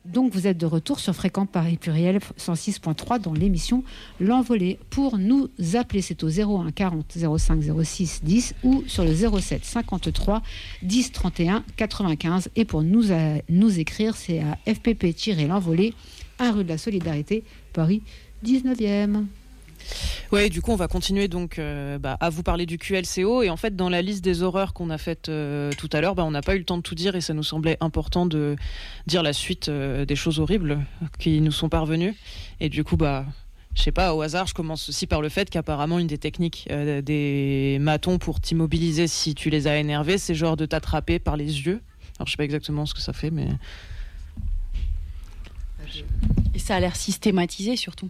Donc vous êtes de retour sur Fréquence Paris Pluriel 106.3 dans l'émission L'Envolée. Pour nous appeler, c'est au 01 40 05 06 10 ou sur le 07 53 10 31 95. Et pour nous écrire, c'est à FPP-L'Envolée, 1 rue de la Solidarité, Paris 19e. Ouais, du coup, on va continuer donc à vous parler du QLCO. Et en fait, dans la liste des horreurs qu'on a faites tout à l'heure, on n'a pas eu le temps de tout dire et ça nous semblait important de dire la suite des choses horribles qui nous sont parvenues. Et du coup, je sais pas, au hasard, je commence aussi par le fait qu'apparemment, une des techniques des matons pour t'immobiliser si tu les as énervés, c'est genre de t'attraper par les yeux. Alors, je sais pas exactement ce que ça fait, mais... Et ça a l'air systématisé, surtout.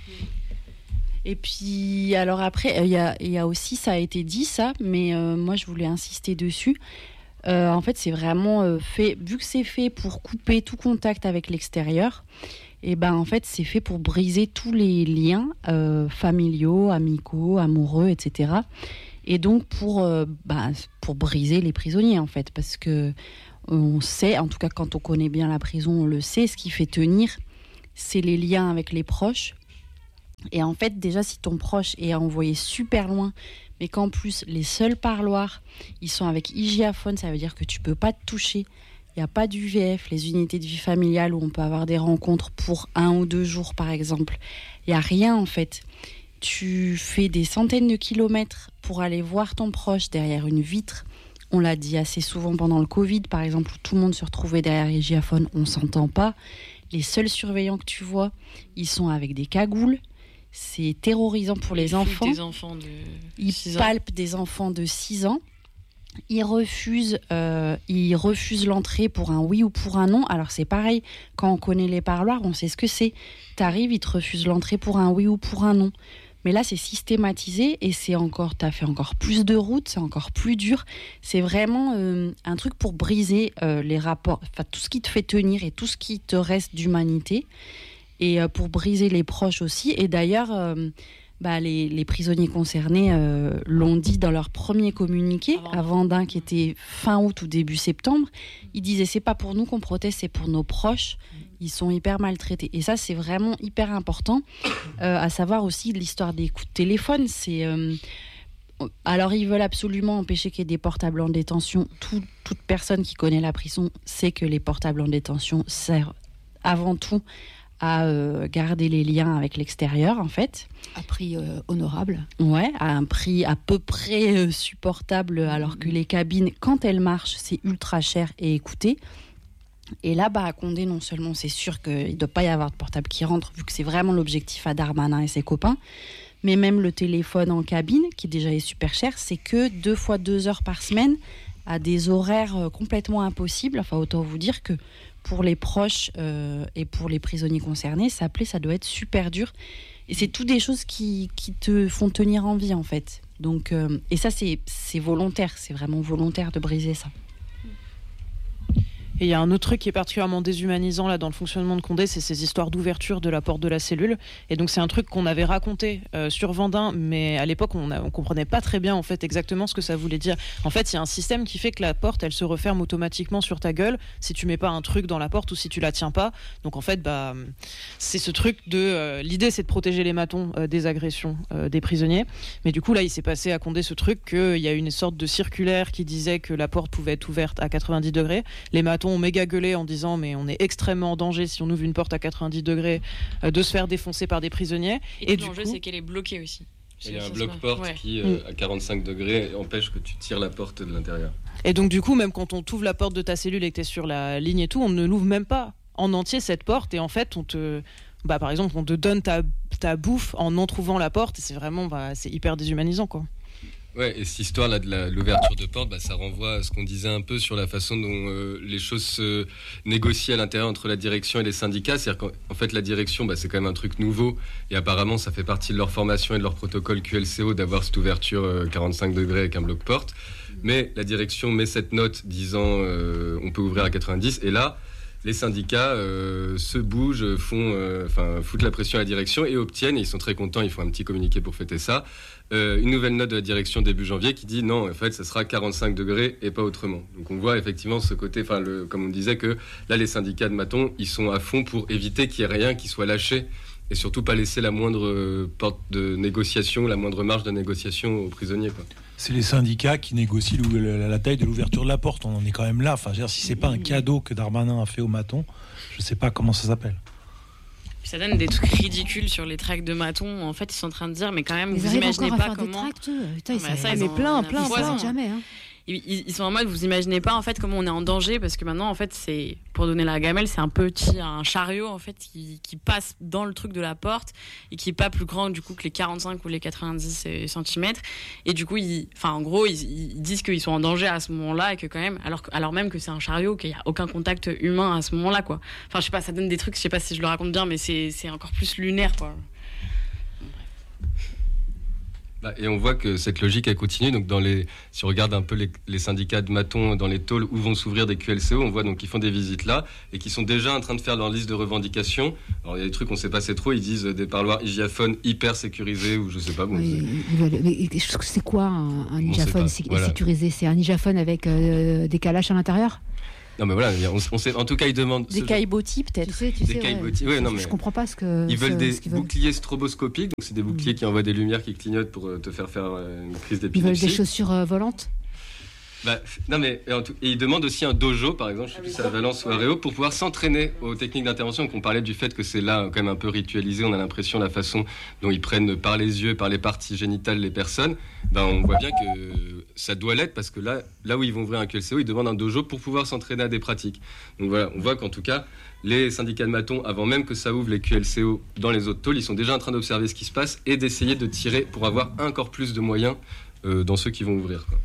Et puis, alors après, il y a aussi, ça a été dit ça, mais moi je voulais insister dessus. En fait, c'est vraiment fait, vu que c'est fait pour couper tout contact avec l'extérieur, et en fait, c'est fait pour briser tous les liens familiaux, amicaux, amoureux, etc. Et donc pour briser les prisonniers, en fait, parce que on sait, en tout cas quand on connaît bien la prison, on le sait, ce qui fait tenir, c'est les liens avec les proches. Et en fait, déjà, si ton proche est envoyé super loin, mais qu'en plus, les seuls parloirs, ils sont avec hygiaphone, ça veut dire que tu peux pas te toucher. Il n'y a pas d'UVF, les unités de vie familiale où on peut avoir des rencontres pour 1 ou 2 jours, par exemple. Il n'y a rien, en fait. Tu fais des centaines de kilomètres pour aller voir ton proche derrière une vitre. On l'a dit assez souvent pendant le Covid, par exemple, où tout le monde se retrouvait derrière hygiaphone, on ne s'entend pas. Les seuls surveillants que tu vois, ils sont avec des cagoules. C'est terrorisant pour les enfants. Ils palpent des enfants de 6 ans. Ils refusent l'entrée pour un oui ou pour un non. Alors c'est pareil, quand on connaît les parloirs, on sait ce que c'est. T'arrives, ils te refusent l'entrée pour un oui ou pour un non. Mais là, c'est systématisé et t'as fait encore plus de route, c'est encore plus dur. C'est vraiment un truc pour briser les rapports, enfin tout ce qui te fait tenir et tout ce qui te reste d'humanité. Et pour briser les proches aussi. Et d'ailleurs, les prisonniers concernés l'ont dit dans leur premier communiqué, à Vendin, qui était fin août ou début septembre. Ils disaient, c'est pas pour nous qu'on proteste, c'est pour nos proches. Ils sont hyper maltraités. Et ça, c'est vraiment hyper important. À savoir aussi l'histoire des coups de téléphone. Alors, ils veulent absolument empêcher qu'il y ait des portables en détention. Toute personne qui connaît la prison sait que les portables en détention servent avant tout à garder les liens avec l'extérieur, en fait. À prix honorable. Ouais, à un prix à peu près supportable, alors que les cabines, quand elles marchent, c'est ultra cher et écouté. Et là, à Condé, non seulement c'est sûr qu'il ne doit pas y avoir de portable qui rentre, vu que c'est vraiment l'objectif à Darmanin et ses copains, mais même le téléphone en cabine, qui déjà est super cher, c'est que 2 fois 2 heures par semaine, à des horaires complètement impossibles. Enfin, autant vous dire que pour les proches et pour les prisonniers concernés, s'appeler, ça doit être super dur. Et c'est toutes des choses qui te font tenir en vie, en fait. Donc, et ça, c'est volontaire. C'est vraiment volontaire de briser ça. Et il y a un autre truc qui est particulièrement déshumanisant là dans le fonctionnement de Condé, c'est ces histoires d'ouverture de la porte de la cellule. Et donc c'est un truc qu'on avait raconté sur Vendin, mais à l'époque on comprenait pas très bien en fait exactement ce que ça voulait dire. En fait, il y a un système qui fait que la porte elle se referme automatiquement sur ta gueule si tu mets pas un truc dans la porte ou si tu la tiens pas. Donc en fait c'est ce truc de l'idée c'est de protéger les matons des agressions des prisonniers. Mais du coup là il s'est passé à Condé ce truc qu'il y a une sorte de circulaire qui disait que la porte pouvait être ouverte à 90 degrés. Les matons ont méga gueulé en disant mais on est extrêmement en danger si on ouvre une porte à 90 degrés de se faire défoncer par des prisonniers. Et l'enjeu c'est qu'elle est bloquée aussi. Il y a un bloc-porte qui, à 45 degrés, empêche que tu tires la porte de l'intérieur. Et donc du coup, même quand on t'ouvre la porte de ta cellule et que tu es sur la ligne et tout, on ne l'ouvre même pas en entier cette porte. Et en fait, par exemple, on te donne ta bouffe en non trouvant la porte. Et c'est vraiment, c'est hyper déshumanisant, quoi. Ouais, et cette histoire-là de l'ouverture de porte, ça renvoie à ce qu'on disait un peu sur la façon dont les choses se négocient à l'intérieur entre la direction et les syndicats. C'est-à-dire qu'en fait, la direction, c'est quand même un truc nouveau. Et apparemment, ça fait partie de leur formation et de leur protocole QLCO d'avoir cette ouverture 45 degrés avec un bloc-porte. Mais la direction met cette note disant on peut ouvrir à 90. Et là, les syndicats se bougent, foutent la pression à la direction et obtiennent, et ils sont très contents, ils font un petit communiqué pour fêter ça, une nouvelle note de la direction début janvier qui dit non, en fait, ça sera 45 degrés et pas autrement. Donc on voit effectivement ce côté, comme on disait, que là, les syndicats de Maton, ils sont à fond pour éviter qu'il n'y ait rien qui soit lâché et surtout pas laisser la moindre porte de négociation, la moindre marge de négociation aux prisonniers, quoi. C'est les syndicats qui négocient la taille de l'ouverture de la porte. On en est quand même là. Enfin, je veux dire, si c'est pas un cadeau que Darmanin a fait au Maton, je sais pas comment ça s'appelle. Puis ça donne des trucs ridicules sur les tracts de Maton. En fait, ils sont en train de dire, mais quand même, Ils vous imaginez pas comment. Putain, ça, ils ils en plein, jamais. Hein. Ils sont en mode, vous imaginez pas en fait comment on est en danger, parce que maintenant en fait c'est, pour donner la gamelle, c'est un chariot en fait qui passe dans le truc de la porte et qui est pas plus grand du coup que les 45 ou les 90 cm, et du coup en gros ils disent qu'ils sont en danger à ce moment-là, et que quand même alors même que c'est un chariot, qu'il y a aucun contact humain à ce moment-là, quoi. Enfin je sais pas, ça donne des trucs, je sais pas si je le raconte bien, mais c'est encore plus lunaire, quoi. Et on voit que cette logique elle continue. Donc si on regarde un peu les syndicats de Maton dans les tôles où vont s'ouvrir des QLCO, on voit donc qu'ils font des visites là et qu'ils sont déjà en train de faire leur liste de revendications. Alors il y a des trucs on sait pas c'est trop, ils disent des parloirs hygiaphones hyper sécurisés ou je sais pas. Bon, mais c'est quoi un hygiaphone sécurisé? C'est un hygiaphone avec des calaches à l'intérieur? Non mais voilà, on sait, en tout cas ils demandent des caillebotis peut-être. Tu sais, ouais, non, mais je comprends pas ce que ils veulent des boucliers stroboscopiques, donc c'est des boucliers qui envoient des lumières qui clignotent pour te faire une crise d'épilepsie. Ils veulent des chaussures volantes. Non mais et ils demandent aussi un dojo, par exemple, je sais plus si c'est à Valence ou à Réau, pour pouvoir s'entraîner aux techniques d'intervention. Donc on parlait du fait que c'est là quand même un peu ritualisé, on a l'impression la façon dont ils prennent par les yeux, par les parties génitales les personnes. On voit bien que ça doit l'être, parce que là où ils vont ouvrir un QLCO, ils demandent un dojo pour pouvoir s'entraîner à des pratiques. Donc voilà, on voit qu'en tout cas les syndicats de Maton, avant même que ça ouvre les QLCO dans les autres tôles, ils sont déjà en train d'observer ce qui se passe et d'essayer de tirer pour avoir encore plus de moyens dans ceux qui vont ouvrir, quoi.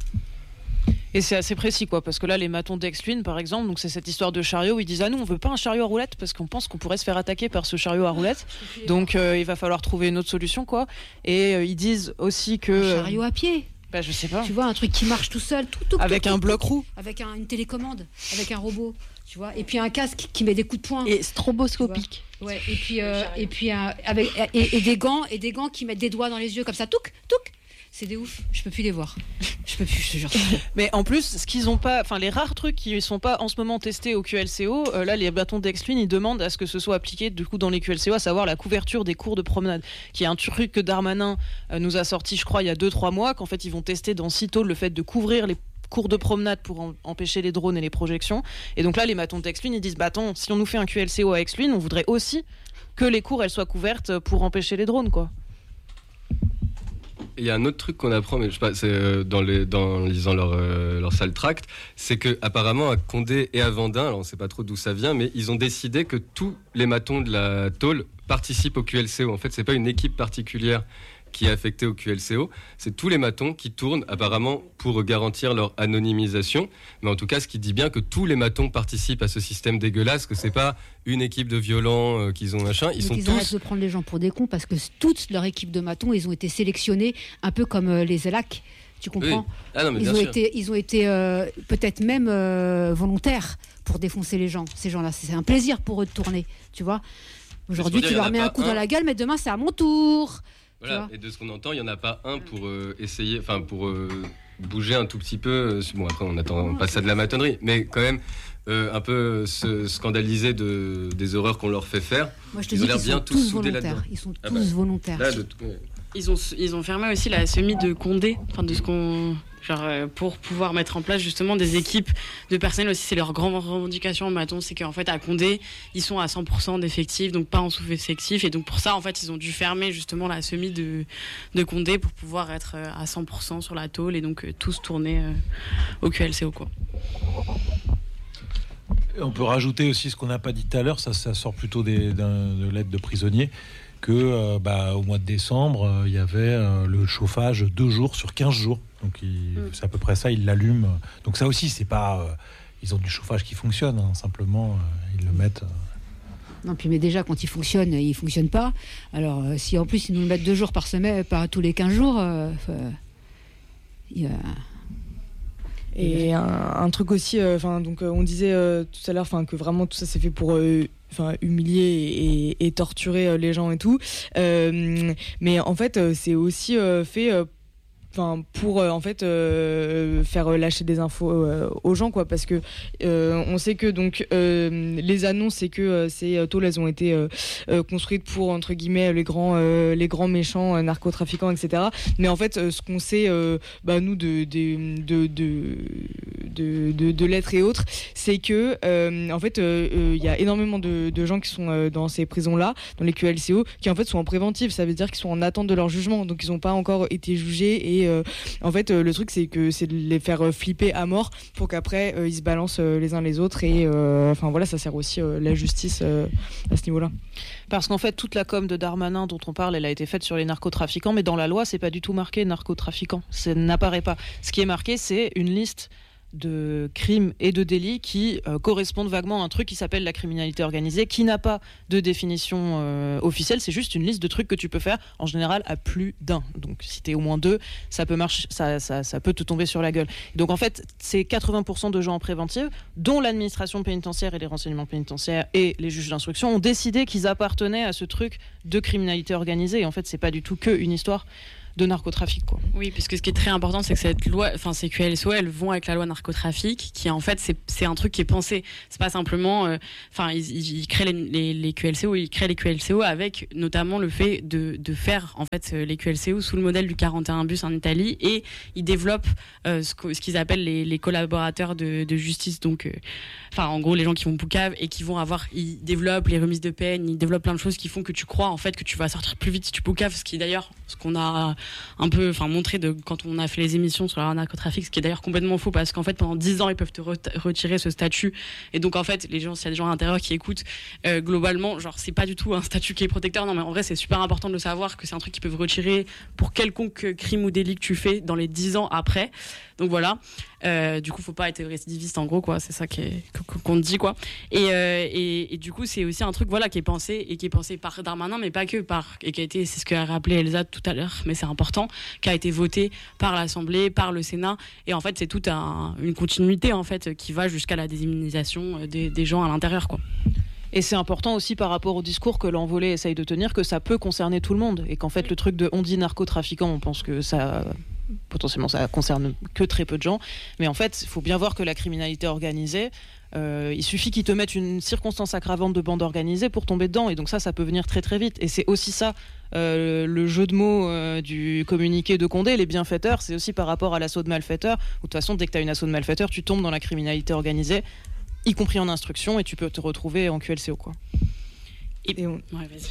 Et c'est assez précis, quoi, parce que là, les Matons d'Aix-Luynes, par exemple, donc c'est cette histoire de chariot où ils disent nous, on veut pas un chariot à roulettes parce qu'on pense qu'on pourrait se faire attaquer par ce chariot à roulettes. Donc il va falloir trouver une autre solution, quoi. Et ils disent aussi que un chariot à pied. Je sais pas. Tu vois, un truc qui marche tout seul, avec un bloc roue, avec une télécommande, avec un robot, tu vois, et puis un casque qui met des coups de poing et stroboscopique. Ouais, et puis avec des gants qui mettent des doigts dans les yeux comme ça, touc. C'est des ouf, je peux plus les voir. Je peux plus, je te jure. Mais en plus, ce qu'ils ont pas, les rares trucs qui sont pas en ce moment testés au QLCO, là les Matons d'Aix-Luynes, ils demandent à ce que ce soit appliqué du coup dans les QLCO, à savoir la couverture des cours de promenade, qui est un truc que Darmanin nous a sorti, je crois, il y a 2-3 mois, qu'en fait ils vont tester dans 6 tôles le fait de couvrir les cours de promenade pour empêcher les drones et les projections. Et donc là, les Matons d'Aix-Luynes, ils disent attends, si on nous fait un QLCO à Aix-Luynes, on voudrait aussi que les cours elles soient couvertes pour empêcher les drones, quoi. Il y a un autre truc qu'on apprend, mais je sais pas, c'est en lisant leur sale tract, c'est que apparemment à Condé et à Vendin, alors on sait pas trop d'où ça vient, mais ils ont décidé que tous les matons de la tôle participent au QLCO. En fait, c'est pas une équipe particulière qui est affectée au QLCO, c'est tous les matons qui tournent apparemment pour garantir leur anonymisation, mais en tout cas ce qui dit bien que tous les matons participent à ce système dégueulasse, que c'est pas une équipe de violents qu'ils ont machin, ils sont tous... arrêtent de prendre les gens pour des cons, parce que toute leur équipe de matons, ils ont été sélectionnés un peu comme les Zelac, tu comprends? Oui. Ah non, mais ils ont été peut-être même volontaires pour défoncer les gens, ces gens-là. C'est un plaisir pour eux de tourner, tu vois. Aujourd'hui tu leur mets un coup dans la gueule, mais demain c'est à mon tour. Voilà, et de ce qu'on entend, il n'y en a pas un pour essayer, pour bouger un tout petit peu. Bon, après, on attend pas ça de la matonnerie, mais quand même un peu se scandaliser des horreurs qu'on leur fait faire. Moi, je te dis qu'ils sont tous volontaires. Ils sont tous volontaires. Là, Ils ont fermé aussi la semi de Condé, de ce qu'on... pour pouvoir mettre en place justement des équipes de personnel aussi. C'est leur grande revendication, Maton, c'est qu'en fait à Condé ils sont à 100% d'effectifs, donc pas en sous-effectif, et donc pour ça en fait ils ont dû fermer justement la semi de Condé pour pouvoir être à 100% sur la tôle, et donc tous tourner au QLCO, quoi. On peut rajouter aussi ce qu'on n'a pas dit tout à l'heure, ça sort plutôt de l'aide de prisonniers, que au mois de décembre il y avait le chauffage 2 jours sur 15 jours. Donc c'est à peu près ça, ils l'allument. Donc ça aussi, c'est pas... ils ont du chauffage qui fonctionne, simplement, ils le mettent... Non, puis mais déjà, quand il fonctionne pas. Alors, si en plus, ils nous le mettent 2 jours par semaine, tous les 15 jours... Et un truc aussi, donc on disait tout à l'heure, que vraiment tout ça c'est fait pour humilier et torturer les gens et tout. Mais en fait, c'est aussi fait pour faire lâcher des infos aux gens, quoi, parce que on sait que donc les annonces, c'est que ces tôles elles ont été construites pour, entre guillemets, les grands méchants narcotrafiquants, etc. Mais en fait, ce qu'on sait nous de lettres et autres, c'est que en fait il y a énormément de gens qui sont dans ces prisons là, dans les QLCO, qui en fait sont en préventive. Ça veut dire qu'ils sont en attente de leur jugement, donc ils n'ont pas encore été jugés. Et en fait, le truc, c'est de les faire flipper à mort pour qu'après ils se balancent les uns les autres. Et ça sert aussi la justice à ce niveau-là. Parce qu'en fait, toute la com de Darmanin dont on parle, elle a été faite sur les narcotrafiquants, mais dans la loi, c'est pas du tout marqué narcotrafiquants. Ça n'apparaît pas. Ce qui est marqué, c'est une liste de crimes et de délits qui correspondent vaguement à un truc qui s'appelle la criminalité organisée, qui n'a pas de définition officielle. C'est juste une liste de trucs que tu peux faire, en général à plus d'un. Donc si t'es au moins 2, ça peut marcher, ça peut te tomber sur la gueule. Donc en fait, c'est 80% de gens en préventive, dont l'administration pénitentiaire et les renseignements pénitentiaires et les juges d'instruction ont décidé qu'ils appartenaient à ce truc de criminalité organisée. Et en fait, c'est pas du tout qu'une histoire de narcotrafic, quoi. Oui, puisque ce qui est très important, c'est que cette loi, ces QLCO, elles vont avec la loi narcotrafic, qui en fait c'est un truc qui est pensé. C'est pas simplement, ils créent les QLCO, ils créent les QLCO avec notamment le fait de faire en fait les QLCO sous le modèle du 41 bis en Italie, et ils développent ce qu'ils appellent les collaborateurs de justice. Donc, en gros, les gens qui vont poucave et qui vont ils développent les remises de peine, ils développent plein de choses qui font que tu crois en fait que tu vas sortir plus vite si tu poucaves, ce qui est d'ailleurs ce qu'on a un peu montré quand on a fait les émissions sur le narcotrafic, ce qui est d'ailleurs complètement faux, parce qu'en fait pendant 10 ans ils peuvent te retirer ce statut, et donc en fait les gens, s'il y a des gens à l'intérieur qui écoutent, globalement genre c'est pas du tout un statut qui est protecteur. Non, mais en vrai c'est super important de le savoir, que c'est un truc qu'ils peuvent retirer pour quelconque crime ou délit que tu fais dans les 10 ans après. Donc voilà, du coup faut pas être récidiviste en gros, quoi, c'est ça qu'on te dit, quoi. Et du coup c'est aussi un truc qui est pensé par Darmanin, mais pas que et qui a été, c'est ce qu'a rappelé Elsa tout à l'heure, mais c'est important, qui a été voté par l'Assemblée, par le Sénat, et en fait c'est toute une continuité en fait qui va jusqu'à la désimmunisation des gens à l'intérieur, quoi. Et c'est important aussi par rapport au discours que l'envolée essaye de tenir, que ça peut concerner tout le monde, et qu'en fait le truc de on dit narcotrafiquant, on pense que ça potentiellement ça concerne que très peu de gens, mais en fait il faut bien voir que la criminalité organisée, il suffit qu'ils te mettent une circonstance aggravante de bande organisée pour tomber dedans, et donc ça peut venir très très vite. Et c'est aussi ça le jeu de mots du communiqué de Condé, les bienfaiteurs, c'est aussi par rapport à l'assaut de malfaiteurs, où de toute façon dès que tu as une assaut de malfaiteurs, tu tombes dans la criminalité organisée, y compris en instruction, et tu peux te retrouver en QLCO, quoi. Ouais, vas-y.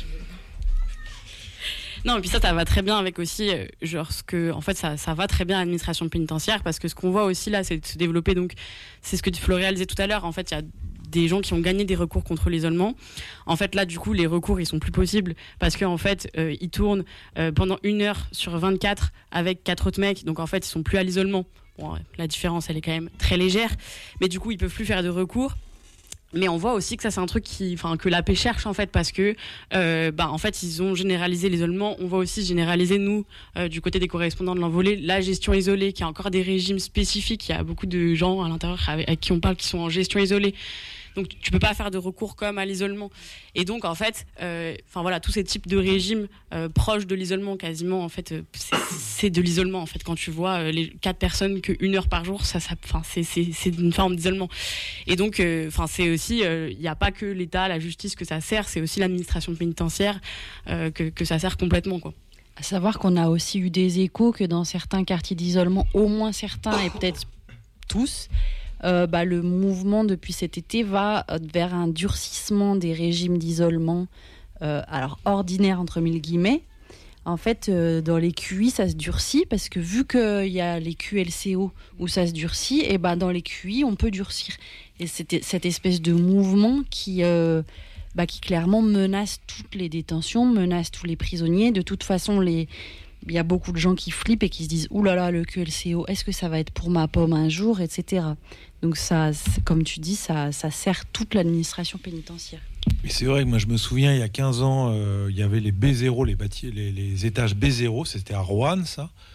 Non, et puis ça va très bien avec aussi, en fait, ça va très bien à l'administration pénitentiaire, parce que ce qu'on voit aussi là, c'est de se développer. Donc, c'est ce que Floréal disait tout à l'heure. En fait, il y a des gens qui ont gagné des recours contre l'isolement. En fait, là, du coup, les recours, ils sont plus possibles, parce qu'en fait, ils tournent pendant 1 heure sur 24 avec 4 autres mecs. Donc, en fait, ils sont plus à l'isolement. Bon, la différence, elle est quand même très légère. Mais du coup, ils peuvent plus faire de recours. Mais on voit aussi que ça, c'est un truc que l'AP cherche, en fait, parce que en fait ils ont généralisé l'isolement. On va aussi généraliser, nous, du côté des correspondants de l'envolée, la gestion isolée, qui a encore des régimes spécifiques. Il y a beaucoup de gens à l'intérieur avec qui on parle qui sont en gestion isolée. Donc tu peux pas faire de recours comme à l'isolement. Et donc en fait, tous ces types de régimes proches de l'isolement, quasiment, en fait, c'est de l'isolement, en fait. Quand tu vois les 4 personnes que 1 heure par jour, c'est une forme d'isolement. Et donc, c'est aussi, il n'y a pas que l'État, la justice que ça sert, c'est aussi l'administration pénitentiaire que ça sert complètement, quoi. À savoir qu'on a aussi eu des échos que dans certains quartiers d'isolement, au moins certains et peut-être tous, le mouvement depuis cet été va vers un durcissement des régimes d'isolement, alors ordinaire entre mille guillemets. En fait, dans les QI, ça se durcit, parce que vu qu'il y a les QLCO où ça se durcit, et dans les QI, on peut durcir. Et c'était cette espèce de mouvement qui clairement menace toutes les détentions, menace tous les prisonniers. De toute façon, il y a beaucoup de gens qui flippent et qui se disent « Ouh là là, le QLCO, est-ce que ça va être pour ma pomme un jour ?» etc. Donc ça, comme tu dis, ça sert toute l'administration pénitentiaire. Mais c'est vrai que moi je me souviens, il y a 15 ans, il y avait les B0, les étages B0, c'était à Roanne, ça.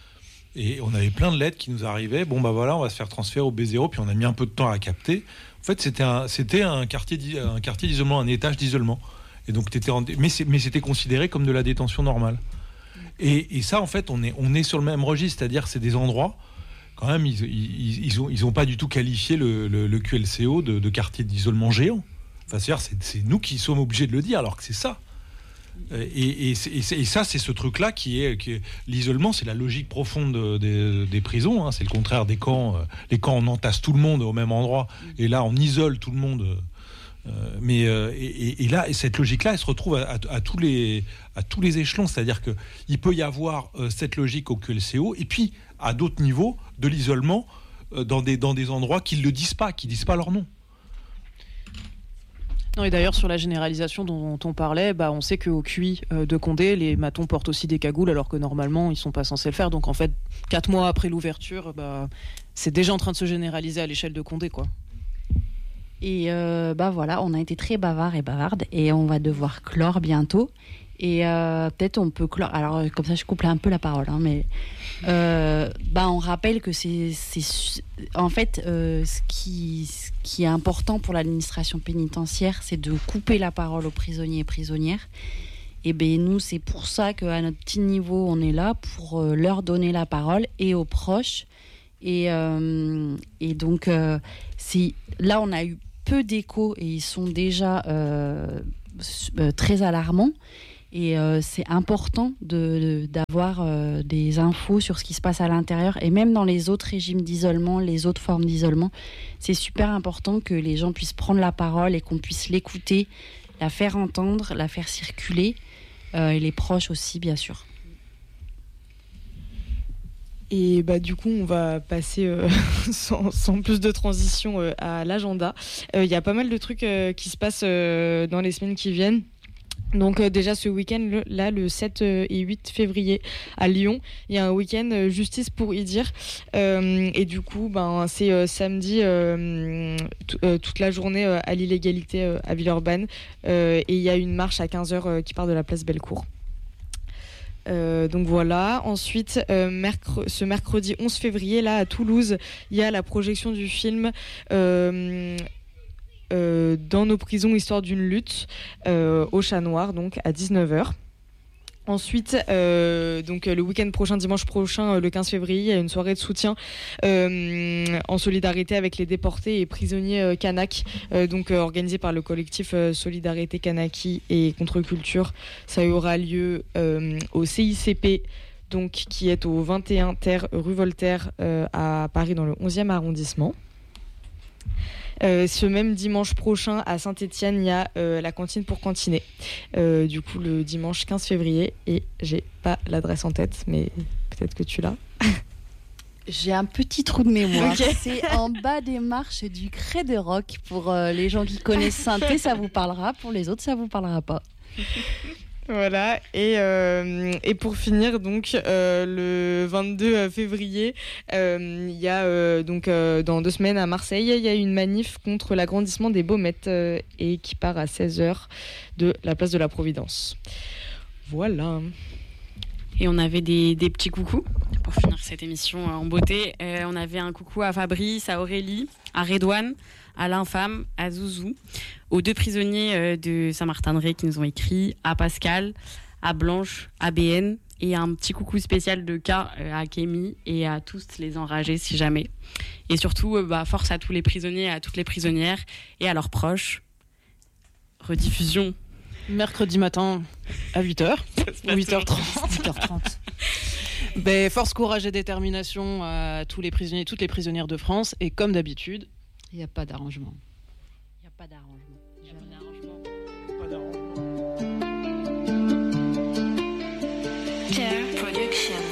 Et on avait plein de lettres qui nous arrivaient. Bon, bah voilà, on va se faire transférer au B0. Puis on a mis un peu de temps à capter. En fait, c'était un quartier d'isolement, un étage d'isolement. Et donc, mais c'était considéré comme de la détention normale. Et ça, en fait, on est sur le même registre. C'est-à-dire, c'est des endroits, quand même, ils ont pas du tout qualifié le QLCO de quartier d'isolement géant. Enfin, c'est nous qui sommes obligés de le dire, alors que c'est ça. Et ça, c'est ce truc-là qui est l'isolement, c'est la logique profonde des prisons. Hein, c'est le contraire des camps. Les camps, on entasse tout le monde au même endroit, et là, on isole tout le monde. Et là, cette logique-là, elle se retrouve à tous les échelons. C'est-à-dire que il peut y avoir cette logique au QLCO, et puis à d'autres niveaux de l'isolement dans des endroits qui disent pas leur nom. Non, et d'ailleurs, sur la généralisation dont on parlait, on sait qu'au QI de Condé, les matons portent aussi des cagoules, alors que normalement, ils ne sont pas censés le faire. Donc, en fait, 4 mois après l'ouverture, c'est déjà en train de se généraliser à l'échelle de Condé, quoi. Et voilà, on a été très bavards et bavardes, et on va devoir clore bientôt. Et peut-être on peut clore. Alors, comme ça, je coupe un peu la parole, hein, mais on rappelle que c'est en fait ce qui est important pour l'administration pénitentiaire, c'est de couper la parole aux prisonniers et prisonnières. Et nous, c'est pour ça qu'à notre petit niveau, on est là pour leur donner la parole, et aux proches. Et donc, là, on a eu peu d'échos, et ils sont déjà très alarmants. Et c'est important d'avoir des infos sur ce qui se passe à l'intérieur, et même dans les autres régimes d'isolement, les autres formes d'isolement. C'est super important que les gens puissent prendre la parole et qu'on puisse l'écouter, la faire entendre, la faire circuler, et les proches aussi, bien sûr. Et du coup, on va passer sans plus de transition à l'agenda. Il y a pas mal de trucs qui se passent dans les semaines qui viennent. Donc déjà ce week-end, le 7 et 8 février à Lyon, il y a un week-end justice pour y dire. Et du coup, c'est samedi toute la journée à l'illégalité à Villeurbanne. Et il y a une marche à 15h qui part de la place Bellecour. Donc voilà. Ensuite, ce mercredi 11 février, là à Toulouse, il y a la projection du film dans nos prisons, histoire d'une lutte, au Chat Noir, donc à 19h. Ensuite, le week-end prochain, dimanche prochain, le 15 février, il y a une soirée de soutien en solidarité avec les déportés et prisonniers Kanak, organisée par le collectif Solidarité Kanaki et Contre-Culture. Ça aura lieu au CICP, donc, qui est au 21 Terre rue Voltaire à Paris, dans le 11e arrondissement. Ce même dimanche prochain à Saint-Étienne, il y a la cantine pour cantiner. Du coup, le dimanche 15 février, et j'ai pas l'adresse en tête, mais peut-être que tu l'as. J'ai un petit trou de mémoire. Okay. C'est en bas des marches du Cré de Roc. Pour les gens qui connaissent Saint-Étienne, ça vous parlera. Pour les autres, ça vous parlera pas. Voilà, et pour finir, donc le 22 février, il y a dans 2 semaines à Marseille, il y a une manif contre l'agrandissement des Baumettes et qui part à 16h de la place de la Providence. Voilà. Et on avait des petits coucous pour finir cette émission en beauté. On avait un coucou à Fabrice, à Aurélie, à Redouane, à l'Infâme, à Zouzou, aux 2 prisonniers de Saint-Martin-de-Ré qui nous ont écrit, à Pascal, à Blanche, à BN, et un petit coucou spécial de K à Kémy et à tous les enragés si jamais. Et surtout, force à tous les prisonniers, à toutes les prisonnières et à leurs proches. Rediffusion mercredi matin à 8h, 8h30. 8h30. Force, courage et détermination à tous les prisonniers, toutes les prisonnières de France. Et comme d'habitude, il n'y a pas d'arrangement. Il n'y a pas d'arrangement. Terre Production.